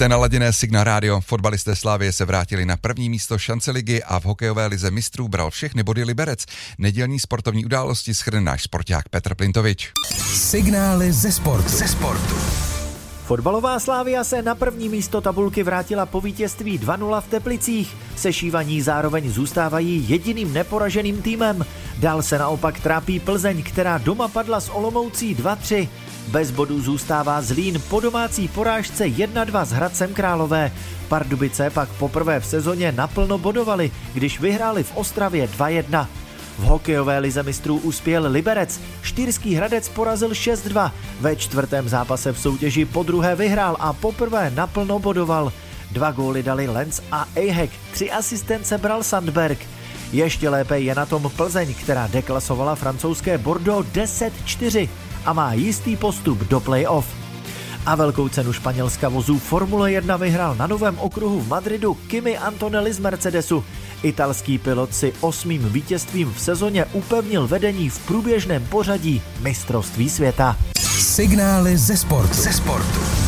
Máte naladěné Signál rádio. Fotbalisté Slavie se vrátili na první místo šance ligy a v hokejové lize mistrů bral všechny body Liberec. Nedělní sportovní události shrne náš sporták Petr Plintovič. Signály ze sportu. Fotbalová Slavia se na první místo tabulky vrátila po vítězství 2-0 v Teplicích. Sešívaní zároveň zůstávají jediným neporaženým týmem. Dál se naopak trápí Plzeň, která doma padla s Olomoucí 2-3. Bez bodů zůstává Zlín po domácí porážce 1-2 s Hradcem Králové. Pardubice pak poprvé v sezóně naplno bodovali, když vyhráli v Ostravě 2-1. V hokejové lize mistrů uspěl Liberec. Štýrský Hradec porazil 6-2. Ve čtvrtém zápase v soutěži podruhé vyhrál a poprvé naplno bodoval. 2 góly dali Lenz a Ehek, 3 asistence bral Sandberg. Ještě lépe je na tom Plzeň, která deklasovala francouzské Bordeaux 10-4 a má jistý postup do play-off. A velkou cenu Španělska vozů Formule 1 vyhrál na Novém okruhu v Madridu Kimi Antonelli z Mercedesu. Italský pilot si 8. vítězstvím v sezóně upevnil vedení v průběžném pořadí mistrovství světa. Signály ze sportu.